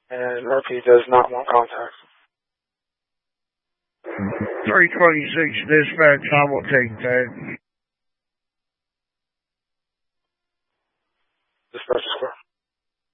and Murphy does not want contact. 326 dispatch, I will take that. Dispatch square.